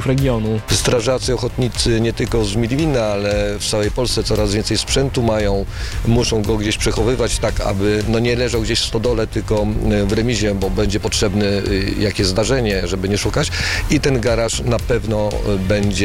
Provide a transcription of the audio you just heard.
regionu. Strażacy ochotnicy nie tylko z Midwina, ale w całej Polsce coraz więcej sprzętu mają, muszą go gdzieś przechowywać tak, aby nie leżał gdzieś w stodole, tylko w remizie, bo będzie potrzebny jakieś zdarzenie, żeby nie szukać i ten garaż na pewno będzie